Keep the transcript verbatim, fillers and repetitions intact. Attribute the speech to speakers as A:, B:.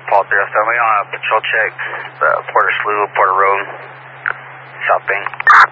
A: Paul three oh seven. We on a patrol check, the Porter Slough, Porter Road, South Bank.